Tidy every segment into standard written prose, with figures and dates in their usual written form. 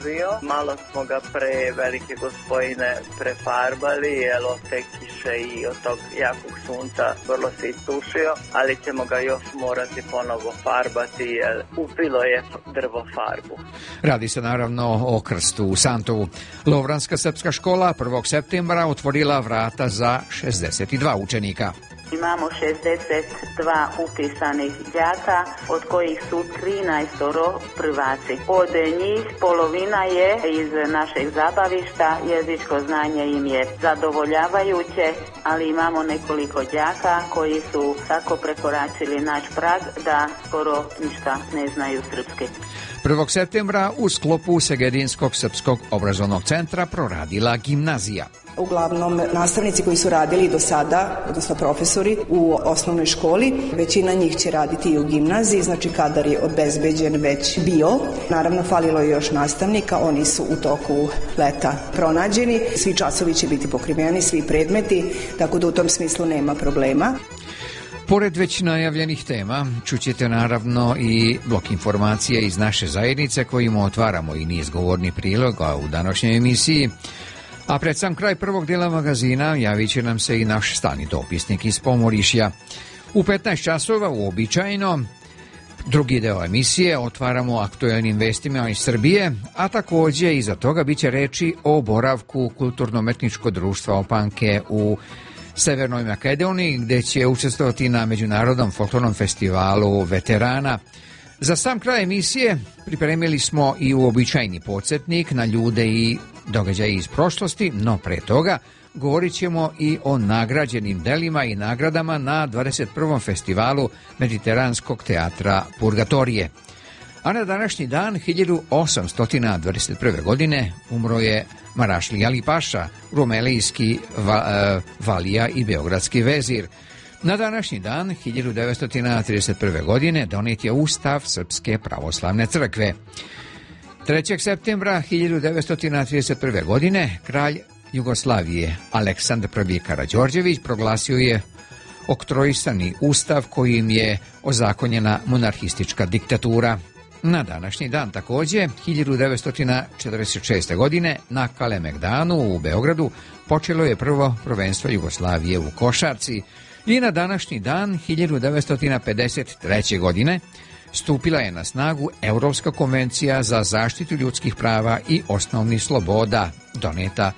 Malo smo ga pre velike gospodine prefarbali, jer od te kiše i od tog jakog sunca vrlo se istušio, ali ćemo ga još morati ponovo farbati, jer upilo je drvo farbu. Radi se naravno o krstu u Santovu. Lovranska srpska škola 1. septembra otvorila vrata za 62 učenika. Imamo 62 upisanih đaka, od kojih su 13 prvaci. Od njih polovina je iz našeg zabavišta, jezičko znanje im je zadovoljavajuće, ali imamo nekoliko đaka koji su tako prekoračili naš prag da skoro ništa ne znaju srpski. 1. septembra u sklopu Segedinskog srpskog obrazovnog centra proradila gimnazija. Uglavnom nastavnici koji su radili do sada, odnosno profesori u osnovnoj školi, većina njih će raditi i u gimnaziji, znači kadar je obezbeđen već bio. Naravno, falilo je još nastavnika, oni su u toku leta pronađeni. Svi časovi će biti pokriveni, svi predmeti, tako da u tom smislu nema problema. Pored već najavljenih tema, čućete naravno i blok informacije iz naše zajednice kojim otvaramo i niz govornih priloga u današnjoj emisiji. A pred sam kraj prvog dijela magazina javit će nam se i naš stalni dopisnik iz Pomorišja. U 15 časova uobičajeno drugi deo emisije otvaramo aktuelnim vestima iz Srbije, a također iza toga bit će reči o boravku Kulturno-umetničkog društva Opanke u Severnoj Makedoniji, gdje će učestvovati na Međunarodnom folklornom festivalu veterana. Za sam kraj emisije pripremili smo i uobičajeni podsjetnik na ljude i događaje iz prošlosti, no pre toga govorit ćemo i o nagrađenim delima i nagradama na 21. festivalu Mediteranskog teatra Purgatorije. A na današnji dan, 1821. godine, umro je Marašli Ali Paša, rumelijski valija i beogradski vezir. Na današnji dan, 1931. godine, donet je Ustav Srpske pravoslavne crkve. 3. septembra 1931. godine kralj Jugoslavije Aleksandar I. Karađorđević proglasio je oktroisani ustav kojim je ozakonjena monarhistička diktatura. Na današnji dan također, 1946. godine, na Kalemegdanu u Beogradu počelo je prvo prvenstvo Jugoslavije u košarci i na današnji dan, 1953. godine, stupila je na snagu Europska konvencija za zaštitu ljudskih prava i osnovnih sloboda, doneta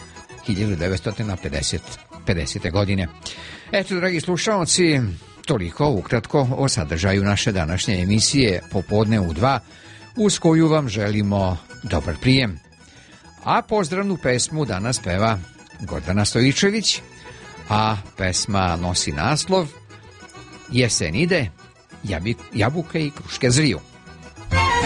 1950. godine. Eto, dragi slušalci, toliko ukratko o sadržaju naše današnje emisije Popodne u 2, uz koju vam želimo dobar prijem. A pozdravnu pesmu danas peva Gordana Stojičević, a pesma nosi naslov Jesen ide, jabuke i kruške zriju.